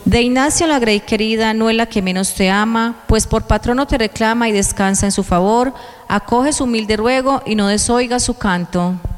De Ignacio la Grey querida no es la que menos te ama, pues por patrono te reclama y descansa en su favor. Acoge su humilde ruego y no desoiga su canto.